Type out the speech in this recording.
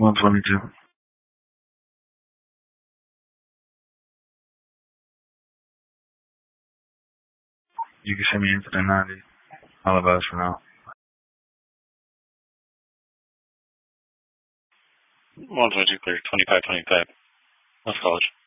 122. You can send me into the 90. All of us for now. 122 clear, 2525. West College.